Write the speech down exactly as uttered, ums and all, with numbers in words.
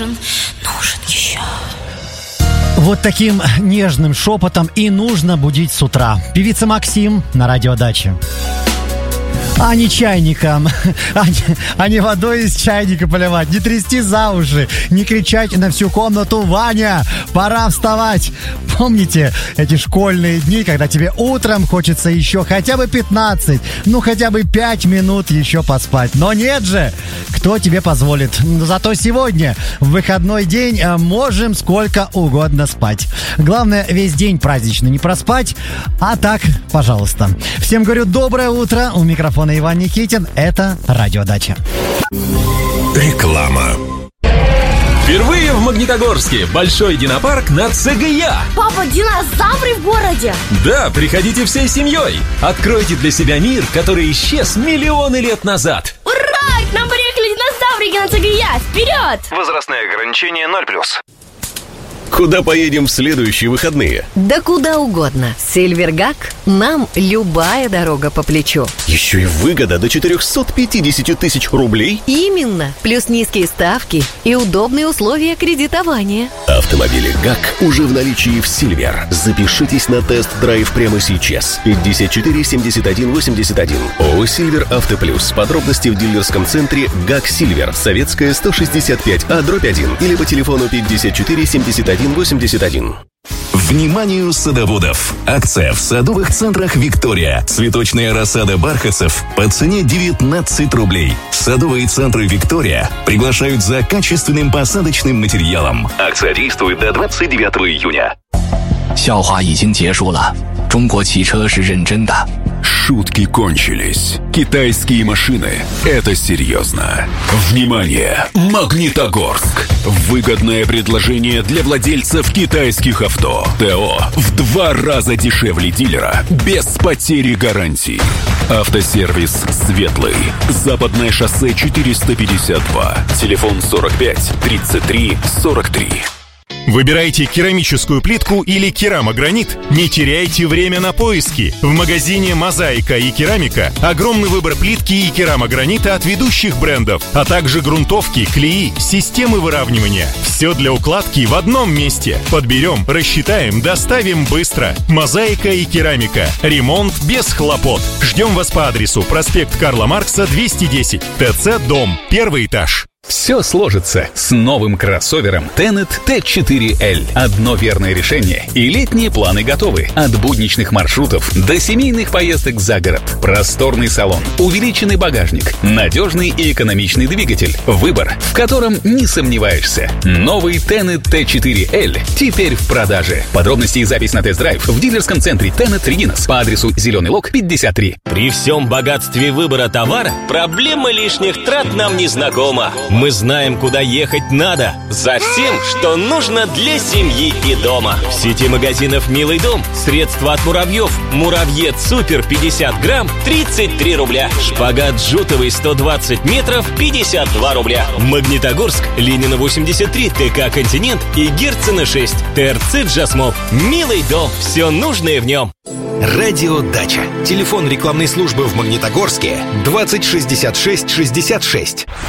нужен, нужен еще. Вот таким нежным шепотом и нужно будить с утра. Певица Максим на Радио Дача. А не чайником, а не, а не водой из чайника поливать, не трясти за уши, не кричать на всю комнату: «Ваня, пора вставать!» Помните эти школьные дни, когда тебе утром хочется еще хотя бы пятнадцать, ну хотя бы пять минут еще поспать? Но нет же, кто тебе позволит? Зато сегодня, в выходной день, можем сколько угодно спать. Главное, весь день празднично не проспать, а так, пожалуйста. Всем говорю доброе утро, у микрофона Иван Никитин, это Радио Дача. Реклама. Впервые в Магнитогорске большой динопарк на ЦГЯ. Папа, динозавры в городе? Да, приходите всей семьей. Откройте для себя мир, который исчез миллионы лет назад. Ура! К нам приехали динозаврики на ЦГЯ! Вперед! Возрастное ограничение ноль плюс. Куда поедем в следующие выходные? Да куда угодно. Сильвергак нам любая дорога по плечу. Еще и выгода до четыреста пятьдесят тысяч рублей? Именно. Плюс низкие ставки и удобные условия кредитования. Автомобили ГАК уже в наличии в Сильвер. Запишитесь на тест-драйв прямо сейчас. пятьдесят четыре семьдесят один восемьдесят один. ООО «Сильвер Авто Плюс». Подробности в дилерском центре ГАК Сильвер. Советская, сто шестьдесят пять А, дробь один. Или по телефону пятьдесят четыре семьдесят один восемьдесят один. Вниманию садоводов! Акция в садовых центрах «Виктория». Цветочная рассада бархатцев по цене девятнадцать рублей. Садовые центры «Виктория» приглашают за качественным посадочным материалом. Акция действует до двадцать девятого июня. 笑话已经结束了，中国汽车是认真的。 Шутки кончились. Китайские машины – это серьезно. Внимание! Магнитогорск. Выгодное предложение для владельцев китайских авто. ТО в два раза дешевле дилера, без потери гарантий. Автосервис «Светлый». Западное шоссе четыреста пятьдесят два. Телефон сорок пять тридцать три сорок три. Выбирайте керамическую плитку или керамогранит? Не теряйте время на поиски. В магазине «Мозаика» и «Керамика» огромный выбор плитки и керамогранита от ведущих брендов, а также грунтовки, клеи, системы выравнивания. Все для укладки в одном месте. Подберем, рассчитаем, доставим быстро. «Мозаика» и «Керамика». Ремонт без хлопот. Ждем вас по адресу: проспект Карла Маркса, двести десять, ТЦ «Дом», первый этаж. Все сложится с новым кроссовером Tenet Т четыре Л. Одно верное решение, и летние планы готовы. От будничных маршрутов до семейных поездок за город. Просторный салон, увеличенный багажник, надежный и экономичный двигатель. Выбор, в котором не сомневаешься. Новый Tenet Т четыре Л теперь в продаже. Подробности и запись на тест-драйв в дилерском центре Tenet Регинас по адресу Зеленый Лог, пятьдесят три. При всем богатстве выбора товара проблема лишних трат нам не знакома. Мы знаем, куда ехать надо. За всем, что нужно для семьи и дома. В сети магазинов «Милый дом» средства от муравьев. Муравьед Супер пятьдесят грамм тридцать три рубля. Шпагат джутовый сто двадцать метров пятьдесят два рубля. Магнитогорск, Ленина восемьдесят три, ТК «Континент» и Герцена шесть. ТРЦ «Джасмол». «Милый дом». Все нужное в нем. Радио Дача. Телефон рекламной службы в Магнитогорске двадцать шестьдесят шесть шестьдесят шесть.